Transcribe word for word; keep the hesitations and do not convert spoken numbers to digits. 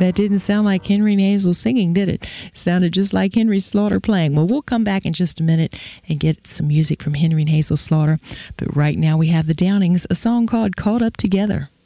That didn't sound like Henry Hazel singing, did it? Sounded just like Henry Slaughter playing. Well, we'll come back in just a minute and get some music from Henry and Hazel Slaughter. But right now we have the Downings, a song called Caught Up Together.